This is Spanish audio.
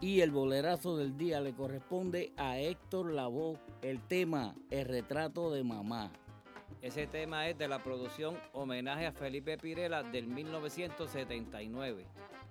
Y el bolerazo del día le corresponde a Héctor Lavoe, el tema El retrato de mamá. Ese tema es de la producción Homenaje a Felipe Pirela del 1979.